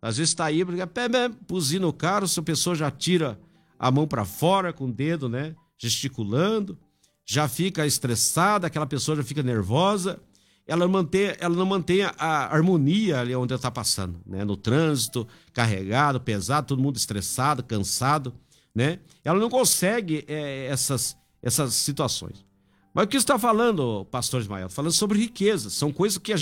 Às vezes está aí, buzina o carro, se a pessoa já tira a mão para fora com o dedo, né? Gesticulando, já fica estressada, aquela pessoa já fica nervosa, ela não mantém a harmonia ali onde ela está passando, né? No trânsito, carregado, pesado, todo mundo estressado, cansado, né? Ela não consegue essas situações. Mas o que você está falando, pastor Ismael? Falando sobre riqueza, são coisas que a gente